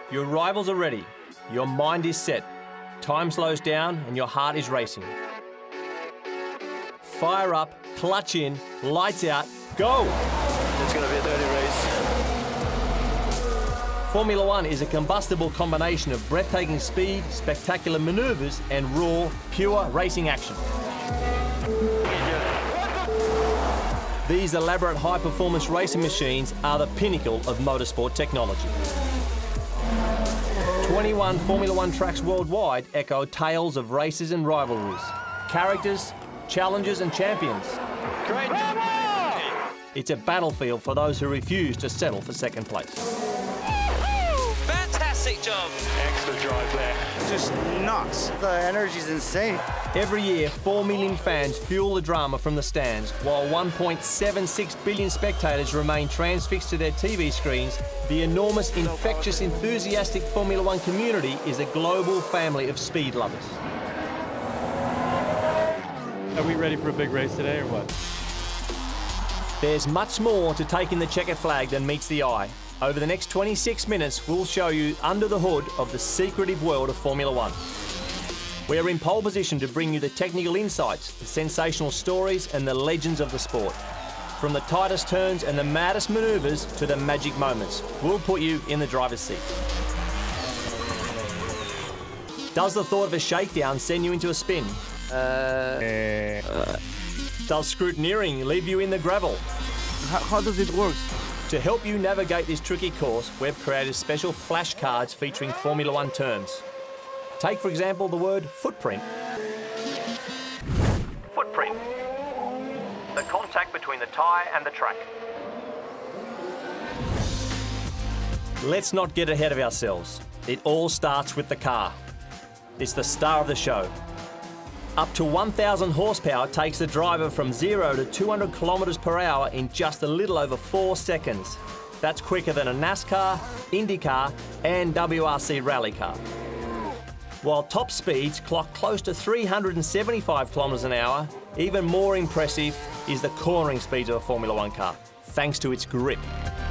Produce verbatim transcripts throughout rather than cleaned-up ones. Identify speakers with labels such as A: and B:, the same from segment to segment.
A: Your rivals are ready. Your mind is set. Time slows down and your heart is racing. Fire up, clutch in, lights out, go!
B: It's going to be a dirty race.
A: Formula One is a combustible combination of breathtaking speed, spectacular manoeuvres and raw, pure racing action. These elaborate high-performance racing machines are the pinnacle of motorsport technology. twenty-one Formula One tracks worldwide echo tales of races and rivalries, characters, challenges and champions.
B: Great.
A: It's a battlefield for those who refuse to settle for second place.
C: Fantastic job.
B: Excellent drive there.
D: Just nuts. The energy's insane.
A: Every year, four million fans fuel the drama from the stands, while one point seven six billion spectators remain transfixed to their T V screens. The enormous, infectious, enthusiastic Formula One community is a global family of speed lovers.
E: Are we ready for a big race today or what?
A: There's much more to taking the checkered flag than meets the eye. Over the next twenty-six minutes, we'll show you under the hood of the secretive world of Formula One. We're in pole position to bring you the technical insights, the sensational stories and the legends of the sport. From the tightest turns and the maddest manoeuvres to the magic moments, we'll put you in the driver's seat. Does the thought of a shakedown send you into a spin? Uh, uh, does scrutineering leave you in the gravel?
D: How, how does it work?
A: To help you navigate this tricky course, we've created special flashcards featuring Formula One terms. Take, for example, the word footprint. Footprint. The contact between the tyre and the track. Let's not get ahead of ourselves. It all starts with the car. It's the star of the show. Up to one thousand horsepower takes the driver from zero to two hundred kilometres per hour in just a little over four seconds. That's quicker than a NASCAR, IndyCar and W R C rally car. While top speeds clock close to three hundred seventy-five kilometres an hour, even more impressive is the cornering speeds of a Formula One car, thanks to its grip.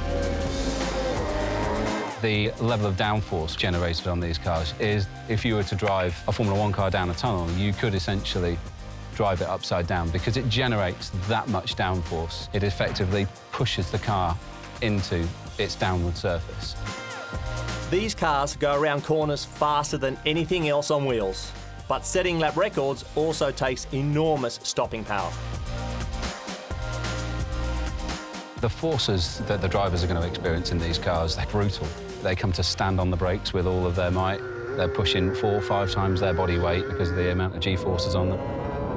F: The level of downforce generated on these cars is, if you were to drive a Formula One car down a tunnel, you could essentially drive it upside down because it generates that much downforce. It effectively pushes the car into its downward surface.
A: These cars go around corners faster than anything else on wheels, but setting lap records also takes enormous stopping power.
F: The forces that the drivers are going to experience in these cars, they're brutal. They come to stand on the brakes with all of their might. They're pushing four or five times their body weight because of the amount of G-forces on them.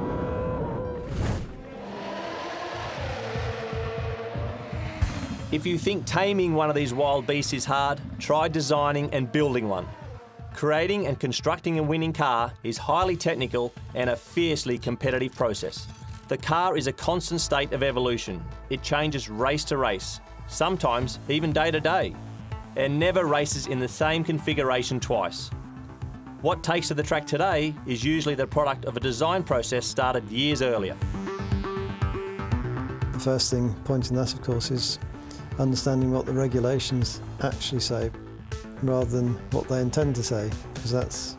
A: If you think taming one of these wild beasts is hard, try designing and building one. Creating and constructing a winning car is highly technical and a fiercely competitive process. The car is a constant state of evolution. It changes race to race, sometimes even day to day, and never races in the same configuration twice. What takes to the track today is usually the product of a design process started years earlier.
G: The first thing pointing that, of course, is understanding what the regulations actually say rather than what they intend to say, because that's